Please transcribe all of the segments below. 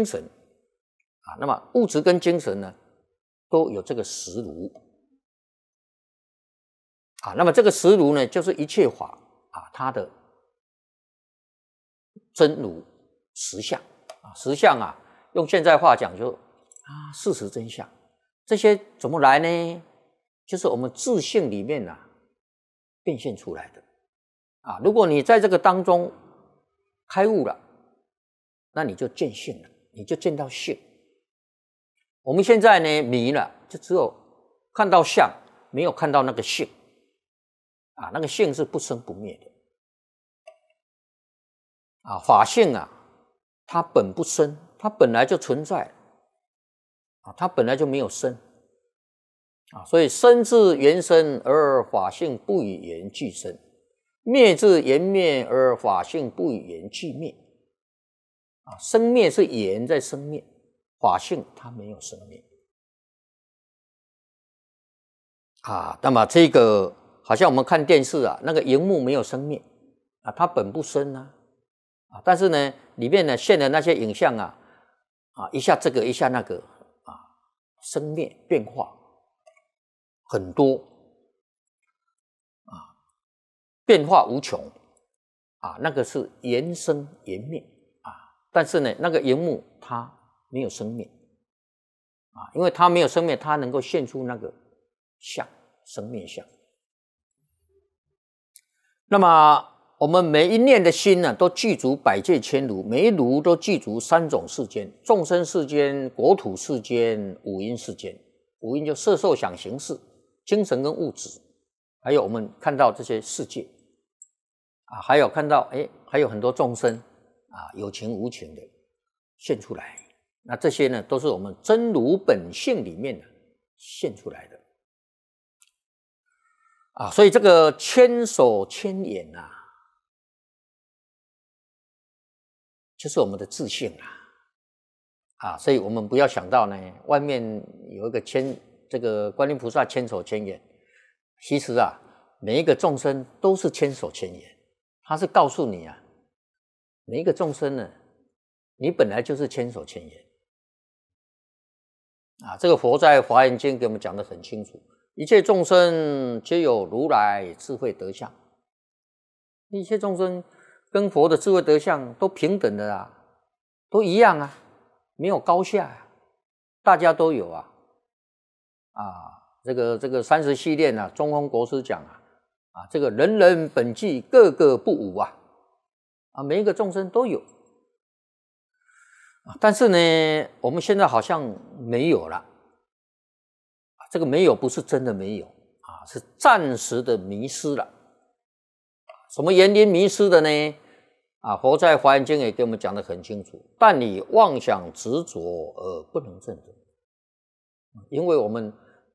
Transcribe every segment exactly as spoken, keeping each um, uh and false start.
精神啊，那么物质跟精神呢，都有这个实如啊。那么这个实如呢，就是一切法啊，它的真如实相啊，实相啊，用现在话讲就啊，事实真相。这些怎么来呢？就是我们自性里面啊变现出来的啊。如果你在这个当中开悟了，那你就见性了，你就见到性。我们现在呢迷了，就只有看到相，没有看到那个性啊。那个性是不生不灭的啊，法性啊，它本不生，它本来就存在啊，它本来就没有生啊，所以生自缘生而法性不以缘俱生，灭自缘灭而法性不以缘俱灭啊。生灭是缘在生灭，法性它没有生灭啊。那么这个好像我们看电视啊，那个荧幕没有生灭啊，它本不生啊啊，但是呢，里面呢现的那些影像啊啊，一下这个一下那个啊，生灭变化很多啊，变化无穷啊，那个是缘生缘灭啊。但是呢，那个荧幕它没有生灭啊，因为它没有生灭，它能够现出那个相，生灭相。那么我们每一念的心呢，都具足百界千如，每一如都具足三种世间：众生世间、国土世间、五阴世间。五阴就色受想行识，精神跟物质，还有我们看到这些世界啊，还有看到哎，还有很多众生啊，有情无情的现出来。那这些呢，都是我们真如本性里面的现出来的啊。所以这个千手千眼啊，就是我们的自性啊啊。所以我们不要想到呢，外面有一个千这个观音菩萨千手千眼，其实啊，每一个众生都是千手千眼。他是告诉你啊，每一个众生呢，你本来就是千手千眼啊。这个佛在《华严经》给我们讲得很清楚，一切众生皆有如来智慧德相，一切众生跟佛的智慧德相都平等的啊，都一样啊，没有高下啊，大家都有啊。啊，这个这个三十系列啊，中峰国师讲啊，啊，这个人人本具，个个不无啊，啊，每一个众生都有，啊，但是呢，我们现在好像没有了，啊，这个没有不是真的没有啊，是暂时的迷失了。什么原因迷失的呢？啊，佛在《华严经》也给我们讲得很清楚，但你妄想执着而不能证得，因为我们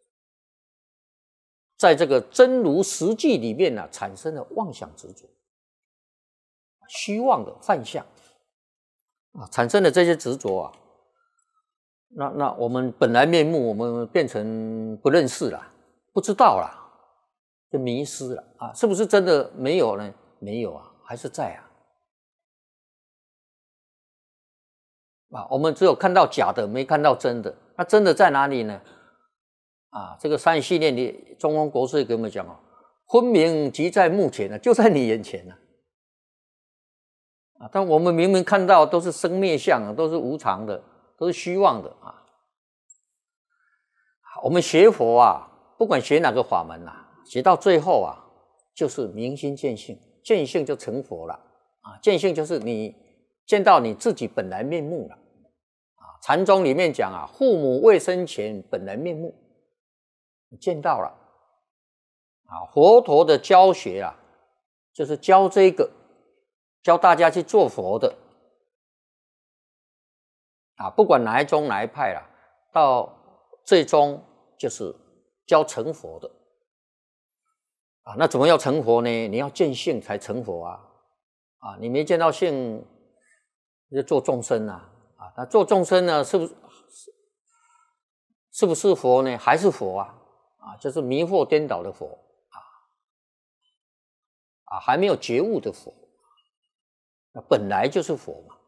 在这个真如实际里面呢、啊，产生了妄想执着，虚妄的幻象啊，产生了这些执着啊，那那我们本来面目，我们变成不认识了，不知道了，就迷失了啊！是不是真的没有呢？没有啊，还是在啊。啊，我们只有看到假的，没看到真的。那真的在哪里呢？啊，这个三十系列里，中峰国师给我们讲哦，分明即在目前呢，就在你眼前呢。啊，但我们明明看到都是生灭相，都是无常的，都是虚妄的啊。我们学佛啊，不管学哪个法门啊，学到最后啊，就是明心见性，见性就成佛了啊。见性就是你见到你自己本来面目了啊。禅宗里面讲啊，父母未生前本来面目。你见到了啊，佛陀的教学啊，就是教这个，教大家去做佛的啊，不管哪一宗哪一派啦，到最终就是教成佛的啊。那怎么要成佛呢？你要见性才成佛啊！啊，你没见到性，就做众生啊！啊，那做众生呢，是不是是不是佛呢？还是佛啊？啊，就是迷惑颠倒的佛啊，啊，还没有觉悟的佛，那本来就是佛嘛。